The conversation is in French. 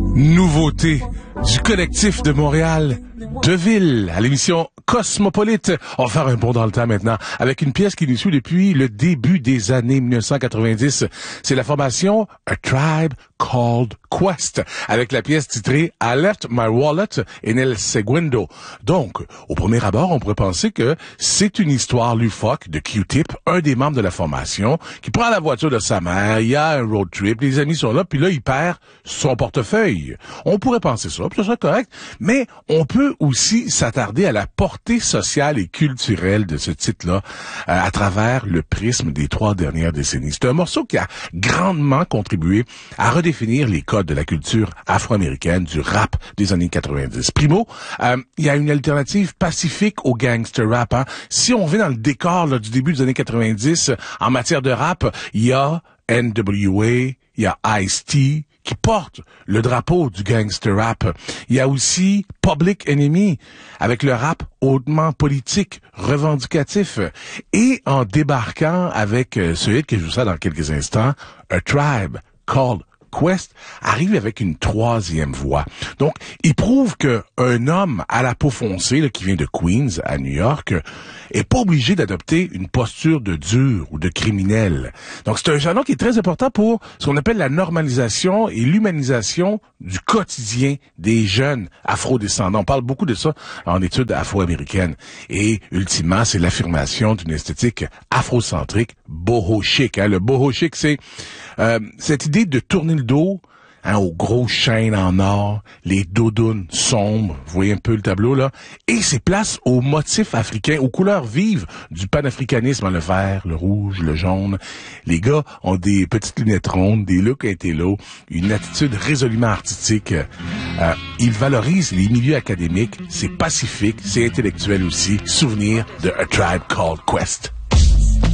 Nouveauté du collectif de Montréal, Deville, à l'émission Cosmopolite. On va faire un bond dans le temps maintenant avec une pièce qui nous suit depuis le début des années 1990. C'est la formation A Tribe Called Quest avec la pièce titrée I Left My Wallet in El Segundo. Donc, au premier abord, on pourrait penser que c'est une histoire loufoque de Q-Tip, un des membres de la formation, qui prend la voiture de sa mère, il y a un road trip, les amis sont là, puis là, il perd son portefeuille. On pourrait penser ça, puis ça serait correct, mais on peut aussi s'attarder à la portée sociale et culturelle de ce titre-là à travers le prisme des 3 dernières décennies. C'est un morceau qui a grandement contribué à redéfinir les codes de la culture afro-américaine du rap des années 90. Primo, il y a une alternative pacifique au gangster rap. Hein. Si on vient dans le décor là, du début des années 90, en matière de rap, il y a NWA, il y a Ice-T, qui porte le drapeau du gangster rap. Il y a aussi Public Enemy, avec le rap hautement politique, revendicatif. Et en débarquant avec ce hit que je vous sais dans quelques instants, A Tribe Called Quest arrive avec une 3e voix. Donc, il prouve que un homme à la peau foncée, là, qui vient de Queens, à New York, est pas obligé d'adopter une posture de dur ou de criminel. Donc, c'est un jalon qui est très important pour ce qu'on appelle la normalisation et l'humanisation du quotidien des jeunes afro-descendants. On parle beaucoup de ça en études afro-américaines. Et, ultimement, c'est l'affirmation d'une esthétique afrocentrique boho chic. Hein. Le boho chic, c'est cette idée de tourner le dos aux grosses chaînes en or, les doudounes sombres, vous voyez un peu le tableau là, et c'est place aux motifs africains, aux couleurs vives du panafricanisme, le vert, le rouge, le jaune. Les gars ont des petites lunettes rondes, des looks intello, une attitude résolument artistique. Ils valorisent les milieux académiques, c'est pacifique, c'est intellectuel aussi. Souvenir de A Tribe Called Quest.